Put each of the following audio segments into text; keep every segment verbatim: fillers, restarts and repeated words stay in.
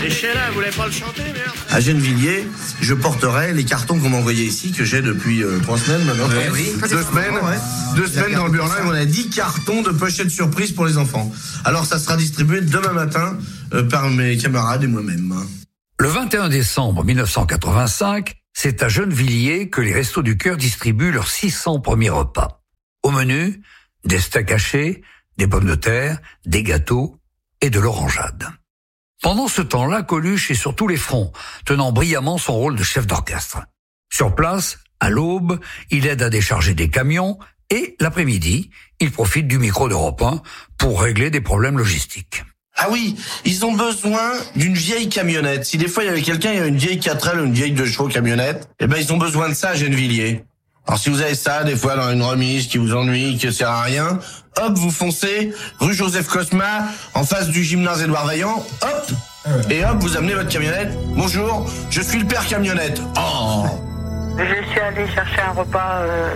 Et Sheila, vous voulez pas le chanter, merde? À Gennevilliers, je porterai les cartons qu'on m'a envoyés ici, que j'ai depuis euh, trois semaines maintenant. Ouais, oui. Deux semaines, ouais. Deux semaines dans le bureau. On a dix cartons de pochettes surprises pour les enfants. Alors ça sera distribué demain matin euh, par mes camarades et moi-même. Le vingt et un décembre mille neuf cent quatre-vingt-cinq, c'est à Gennevilliers que les Restos du Cœur distribuent leurs six cents premiers repas. Au menu, des steaks hachés, des pommes de terre, des gâteaux et de l'orangeade. Pendant ce temps-là, Coluche est sur tous les fronts, tenant brillamment son rôle de chef d'orchestre. Sur place, à l'aube, il aide à décharger des camions et, l'après-midi, il profite du micro d'Europe un pour régler des problèmes logistiques. Ah oui, ils ont besoin d'une vieille camionnette. Si des fois il y avait quelqu'un, il y a une vieille quatre L ou une vieille deux chevaux camionnette, eh ben ils ont besoin de ça à Gennevilliers. Alors si vous avez ça, des fois dans une remise qui vous ennuie, qui ne sert à rien, hop, vous foncez, rue Joseph Cosma, en face du gymnase Édouard Vaillant, hop, et hop, vous amenez votre camionnette. Bonjour, je suis le père camionnette. Oh. Je suis allé chercher un repas euh,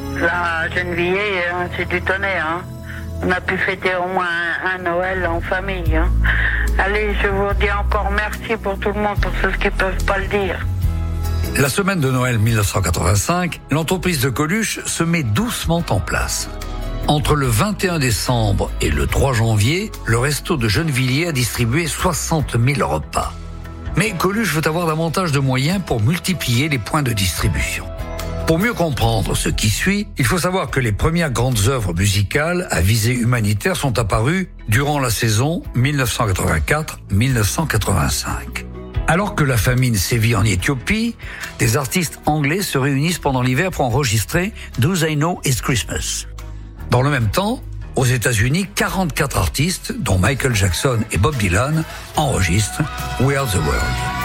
là à Gennevilliers et hein, c'est du tonnerre. Hein. On a pu fêter au moins un, un Noël en famille. Hein. Allez, je vous dis encore merci pour tout le monde, pour ceux qui ne peuvent pas le dire. La semaine de Noël mille neuf cent quatre-vingt-cinq, l'entreprise de Coluche se met doucement en place. Entre le vingt et un décembre et le trois janvier, le resto de Gennevilliers a distribué soixante mille repas. Mais Coluche veut avoir davantage de moyens pour multiplier les points de distribution. Pour mieux comprendre ce qui suit, il faut savoir que les premières grandes œuvres musicales à visée humanitaire sont apparues durant la saison mille neuf cent quatre-vingt-quatre mille neuf cent quatre-vingt-cinq. Alors que la famine sévit en Éthiopie, des artistes anglais se réunissent pendant l'hiver pour enregistrer Do They Know It's Christmas. Dans le même temps, aux États-Unis, quarante-quatre artistes, dont Michael Jackson et Bob Dylan, enregistrent We Are the World.